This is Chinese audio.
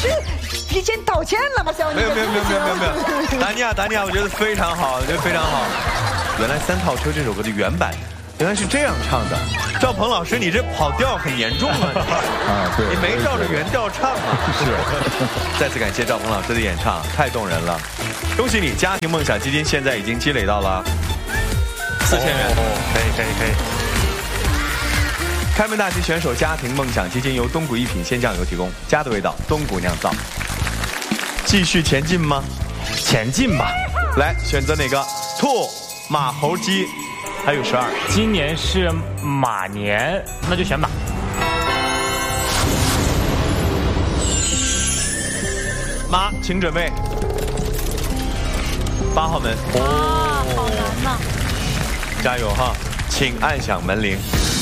是提前道歉了吗？小文， 没有。达尼亚，我觉得非常好，我觉得非常好。原来《三套车》这首歌的原版原来是这样唱的。赵鹏老师，你这跑调很严重啊！ 对， 你没照着原调唱啊？ 是。 再次感谢赵鹏老师的演唱，太动人了。恭喜你，家庭梦想基金现在已经积累到了4000元。可以。开门大吉选手家庭梦想基金由东谷一品鲜酱油提供，家的味道，东谷酿造。继续前进吗？ 前进吧。 来，选择哪个？兔、马、猴、鸡，还有12。 今年是马年，那就选马。 马，请准备。8号门。 啊，好难呐！ 加油哈！请按响门铃。